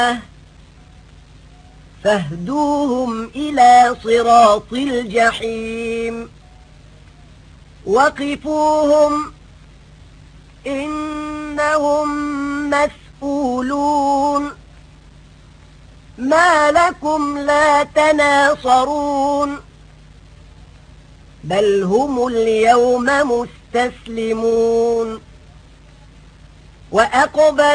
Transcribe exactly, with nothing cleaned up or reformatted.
فاهدوهم إلى صراط الجحيم وقفوهم إنهم مسؤولون ما لكم لا تناصرون بل هم اليوم مستسلمون وأقبل